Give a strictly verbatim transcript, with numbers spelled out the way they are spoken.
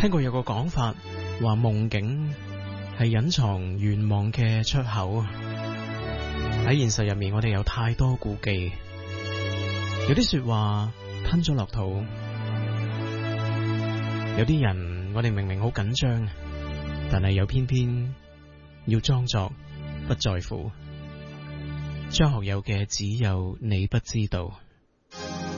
聽過有個講法，話夢境係隱藏願望嘅出口。喺現實入面，我哋有太多顧忌，有啲說話吞咗落肚，有啲人我哋明明好緊張，但係又偏偏要裝作不在乎。張學友嘅只有你不知道。